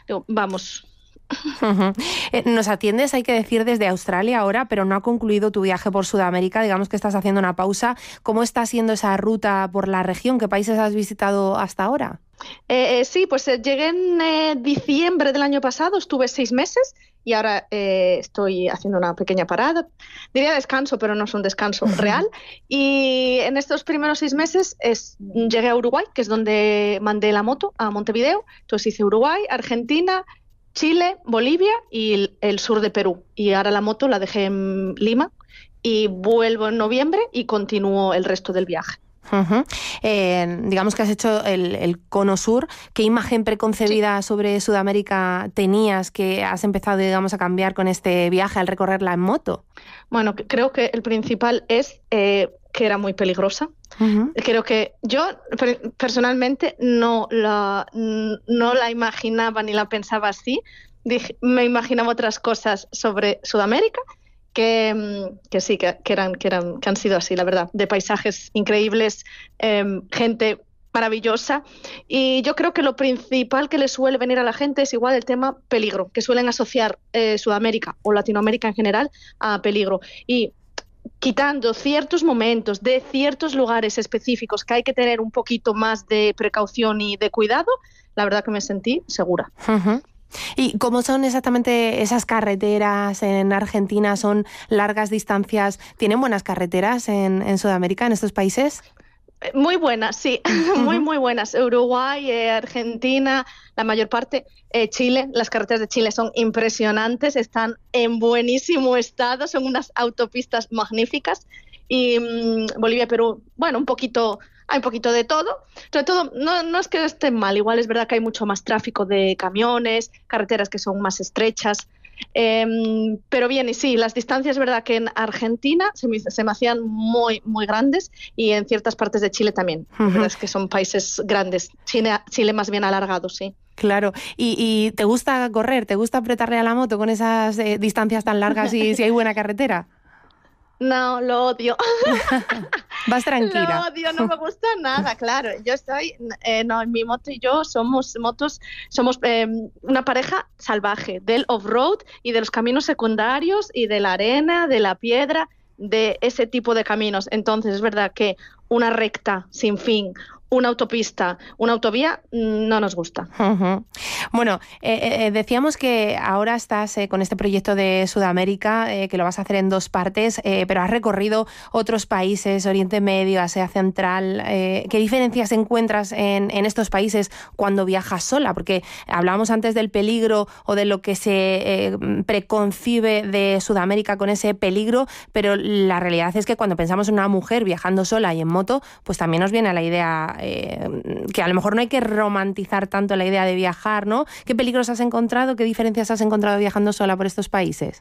Digo, vamos. Uh-huh. Nos atiendes, hay que decir, desde Australia ahora, pero no ha concluido tu viaje por Sudamérica. Digamos que estás haciendo una pausa. ¿Cómo está siendo esa ruta por la región? ¿Qué países has visitado hasta ahora? Sí, pues llegué en diciembre del año pasado, estuve 6 meses y ahora estoy haciendo una pequeña parada. Diría descanso, pero no es un descanso real. Y en estos primeros 6 meses llegué a Uruguay, que es donde mandé la moto, a Montevideo. Entonces hice Uruguay, Argentina, Chile, Bolivia y el sur de Perú. Y ahora la moto la dejé en Lima y vuelvo en noviembre y continúo el resto del viaje. Uh-huh. Digamos que has hecho el cono sur. ¿Qué imagen preconcebida sobre Sudamérica tenías que has empezado, digamos, a cambiar con este viaje al recorrerla en moto? Bueno, creo que el principal es que era muy peligrosa. Uh-huh. Creo que yo personalmente no la imaginaba ni la pensaba así. Me imaginaba otras cosas sobre Sudamérica que sí, que han sido así, la verdad, de paisajes increíbles, gente maravillosa. Y yo creo que lo principal que le suele venir a la gente es igual el tema peligro, que suelen asociar Sudamérica o Latinoamérica en general a peligro. Y quitando ciertos momentos de ciertos lugares específicos que hay que tener un poquito más de precaución y de cuidado, la verdad que me sentí segura. Uh-huh. ¿Y cómo son exactamente esas carreteras en Argentina? ¿Son largas distancias? ¿Tienen buenas carreteras en Sudamérica, en estos países? Muy buenas, sí, muy buenas. Uruguay, Argentina, la mayor parte, Chile, las carreteras de Chile son impresionantes, están en buenísimo estado, son unas autopistas magníficas. Y Bolivia, Perú, bueno, hay un poquito de todo. Sobre todo, no es que estén mal, igual es verdad que hay mucho más tráfico de camiones, carreteras que son más estrechas. Pero bien, y sí, las distancias es verdad que en Argentina se me hacían muy, muy grandes y en ciertas partes de Chile también. La verdad es que son países grandes, Chile más bien alargado, sí. Claro. ¿Y te gusta correr? ¿Te gusta apretarle a la moto con esas distancias tan largas y si hay buena carretera? No, lo odio. Vas tranquila. Lo odio, no me gusta nada, claro. Yo estoy, en mi moto y yo somos una pareja salvaje del off-road y de los caminos secundarios y de la arena, de la piedra, de ese tipo de caminos. Entonces es verdad que una recta sin fin, una autopista, una autovía, no nos gusta. Uh-huh. Bueno, decíamos que ahora estás con este proyecto de Sudamérica, que lo vas a hacer en 2 partes, pero has recorrido otros países, Oriente Medio, Asia Central. ¿Qué diferencias encuentras en estos países cuando viajas sola? Porque hablábamos antes del peligro o de lo que se preconcibe de Sudamérica con ese peligro, pero la realidad es que cuando pensamos en una mujer viajando sola y en moto, pues también nos viene a la idea que a lo mejor no hay que romantizar tanto la idea de viajar, ¿no? ¿Qué peligros has encontrado? ¿Qué diferencias has encontrado viajando sola por estos países?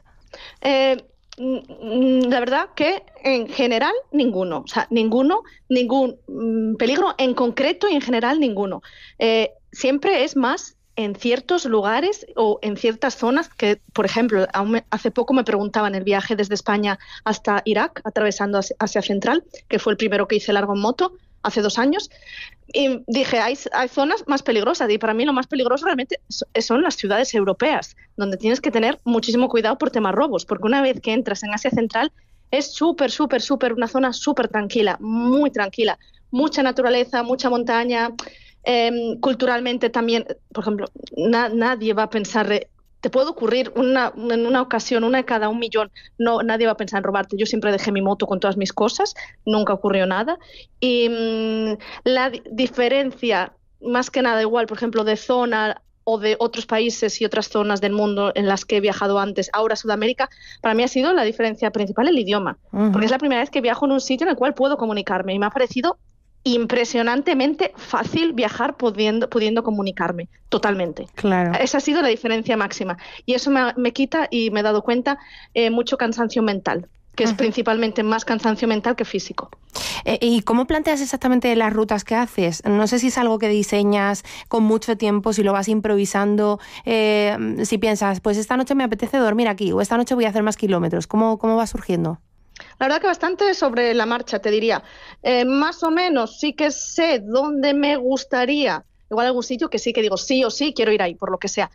La verdad que en general ninguno, o sea, ningún peligro en concreto y en general ninguno. Siempre es más en ciertos lugares o en ciertas zonas que, por ejemplo, hace poco me preguntaban el viaje desde España hasta Irak, atravesando Asia Central, que fue el primero que hice largo en moto, hace 2 años, y dije, hay zonas más peligrosas, y para mí lo más peligroso realmente son las ciudades europeas, donde tienes que tener muchísimo cuidado por temas robos, porque una vez que entras en Asia Central es súper, una zona súper tranquila, muy tranquila, mucha naturaleza, mucha montaña, culturalmente también, por ejemplo, nadie va a pensar... Te puede ocurrir en una ocasión, una de cada 1 millón, no, nadie va a pensar en robarte. Yo siempre dejé mi moto con todas mis cosas, nunca ocurrió nada. Y la diferencia, más que nada igual, por ejemplo, de zona o de otros países y otras zonas del mundo en las que he viajado antes, ahora Sudamérica, para mí ha sido la diferencia principal el idioma. Uh-huh. Porque es la primera vez que viajo en un sitio en el cual puedo comunicarme y me ha parecido impresionantemente fácil viajar pudiendo comunicarme totalmente. Claro. Esa ha sido la diferencia máxima y eso me quita, y me he dado cuenta, mucho cansancio mental, que es principalmente más cansancio mental que físico. ¿Y cómo planteas exactamente las rutas que haces? No sé si es algo que diseñas con mucho tiempo, si lo vas improvisando, si piensas, pues esta noche me apetece dormir aquí o esta noche voy a hacer más kilómetros. ¿Cómo va surgiendo? La verdad que bastante sobre la marcha, te diría. Más o menos sí que sé dónde me gustaría, igual algún sitio que sí que digo sí o sí quiero ir ahí, por lo que sea.